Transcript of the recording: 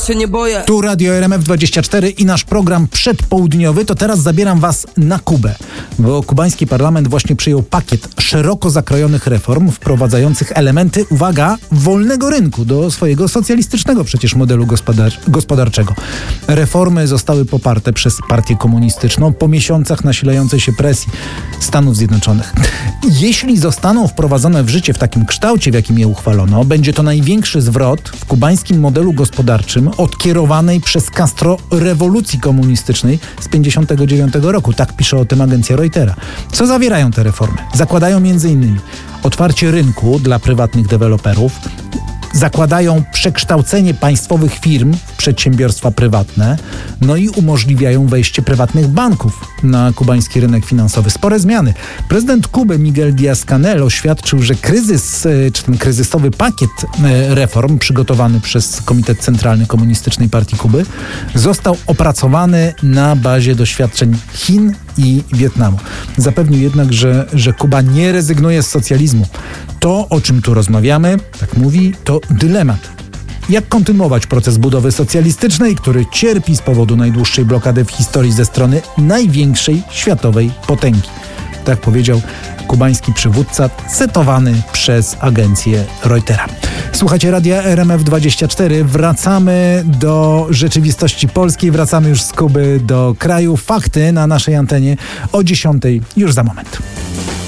się nie boję. Tu Radio RMF24 i nasz program przedpołudniowy. To teraz zabieram was na Kubę, bo kubański parlament właśnie przyjął pakiet szeroko zakrojonych reform wprowadzających elementy, uwaga, wolnego rynku do swojego socjalistycznego przecież modelu gospodarczego. Reformy zostały poparte przez partię komunistyczną po miesiącach nasilającej się presji Stanów Zjednoczonych. Jeśli zostaną wprowadzone w życie w takim kształcie, w jakim je uchwalono, będzie to największy zwrot w kubańskim modelu gospodarczym od kierowanej przez Castro rewolucji komunistycznej z 1959 roku. Tak pisze o tym agencja Reutera. Co zawierają te reformy? Zakładają m.in. otwarcie rynku dla prywatnych deweloperów, zakładają przekształcenie państwowych firm w przedsiębiorstwa prywatne, no i umożliwiają wejście prywatnych banków na kubański rynek finansowy. Spore zmiany. Prezydent Kuby Miguel Díaz-Canel oświadczył, że ten kryzysowy pakiet reform przygotowany przez Komitet Centralny Komunistycznej Partii Kuby został opracowany na bazie doświadczeń Chin i Wietnamu. Zapewnił jednak, że Kuba nie rezygnuje z socjalizmu. To, o czym tu rozmawiamy, tak mówi, to dylemat. Jak kontynuować proces budowy socjalistycznej, który cierpi z powodu najdłuższej blokady w historii ze strony największej światowej potęgi? Tak powiedział kubański przywódca, cytowany przez agencję Reutera. Słuchajcie Radia RMF24. Wracamy do rzeczywistości polskiej. Wracamy już z Kuby do kraju. Fakty na naszej antenie o 10:00 już za moment.